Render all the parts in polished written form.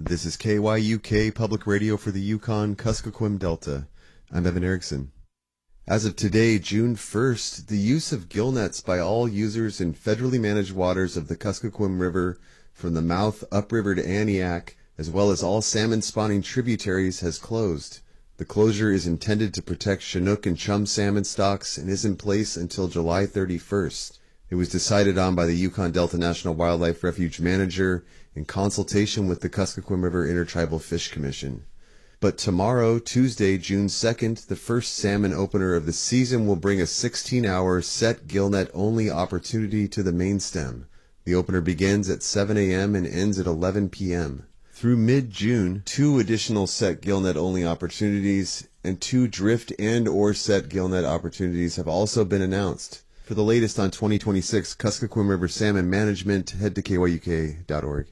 This is KYUK Public Radio for the Yukon Kuskokwim Delta. I'm Evan Erickson. As of today, June 1st, the use of gill nets by all users in federally managed waters of the Kuskokwim River from the mouth upriver to Aniak, as well as all salmon spawning tributaries, has closed. The closure is intended to protect Chinook and chum salmon stocks and is in place until July 31st. It was decided on by the Yukon Delta National Wildlife Refuge Manager in consultation with the Kuskokwim River Intertribal Fish Commission. But tomorrow, Tuesday, June 2nd, the first salmon opener of the season will bring a 16-hour set gillnet only opportunity to the main stem. The opener begins at 7 a.m. and ends at 11 p.m. Through mid-June, 2 additional set gillnet only opportunities and 2 drift and or set gillnet opportunities have also been announced. For the latest on 2026 Kuskokwim River salmon management, head to kyuk.org.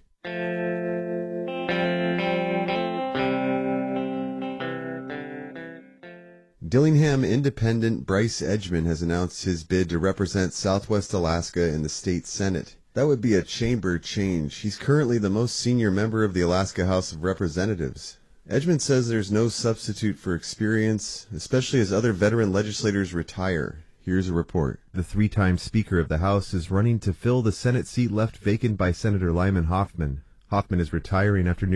Dillingham Independent Bryce Edgman has announced his bid to represent Southwest Alaska in the state Senate. That would be a chamber change. He's currently the most senior member of the Alaska House of Representatives. Edgman says there's no substitute for experience, especially as other veteran legislators retire. Here's a report. The 3-time Speaker of the House is running to fill the Senate seat left vacant by Senator Lyman Hoffman. Hoffman is retiring after